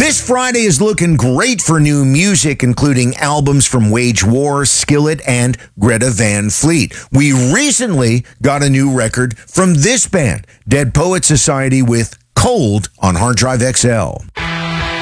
This Friday is looking great for new music, including albums from Wage War, Skillet, and Greta Van Fleet. We recently got a new record from this band, Dead Poets Society, with Cold on Hard Drive XL.